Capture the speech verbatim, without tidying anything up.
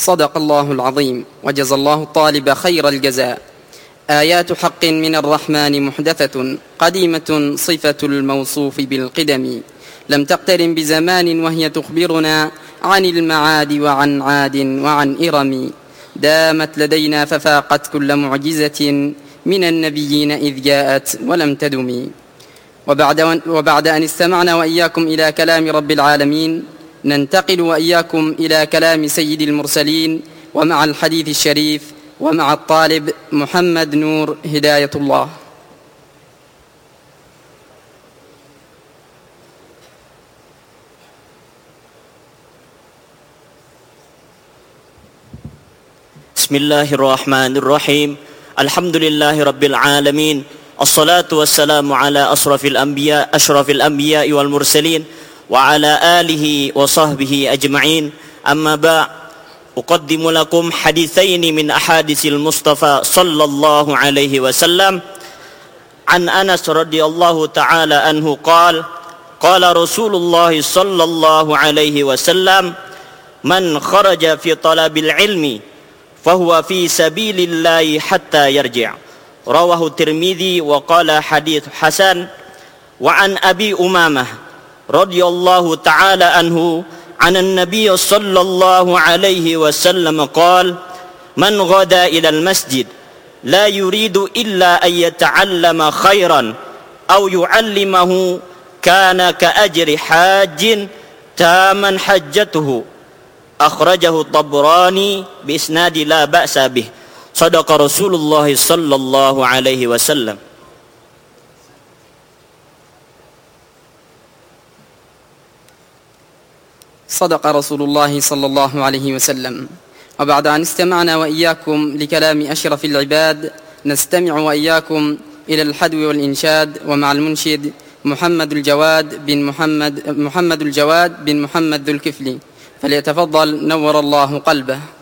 صدق الله العظيم وجزى الله الطالب خير الجزاء. آيات حق من الرحمن محدثة قديمة صفة الموصوف بالقدم، لم تقترن بزمان وهي تخبرنا عن المعاد وعن عاد وعن إرم، دامت لدينا ففاقت كل معجزة من النبيين إذ جاءت ولم تدم. وبعد, وبعد أن استمعنا وإياكم إلى كلام رب العالمين، ننتقل وإياكم إلى كلام سيد المرسلين ومع الحديث الشريف ومع الطالب محمد نور هداية الله. بسم الله الرحمن الرحيم. الحمد لله رب العالمين، الصلاة والسلام على أشرف الأنبياء أشرف الأنبياء والمرسلين وعلى آله وصحبه أجمعين. أما بعد، أقدم لكم حديثين من أحاديث المصطفى صلى الله عليه وسلم. عن أنس رضي الله تعالى عنه قال: قال رسول الله صلى الله عليه وسلم: من خرج في طلب العلم فهو في سبيل الله حتى يرجع. رواه الترمذي وقال حديث حسن. وعن أبي أمامة رضي الله تعالى عنه عن النبي صلى الله عليه وسلم قال: من غدا إلى المسجد لا يريد إلا أن يتعلم خيرا أو يعلمه كان كأجر حاج تاما حجته. أخرجه الطبراني بإسناد لا بأس به. صدق رسول الله صلى الله عليه وسلم. صدق رسول الله صلى الله عليه وسلم. وبعد أن استمعنا وإياكم لكلام أشرف العباد، نستمع وإياكم إلى الحدو والإنشاد، ومع المنشد محمد الجواد بن محمد محمد الجواد بن محمد ذو الكفل، فليتفضل نور الله قلبه.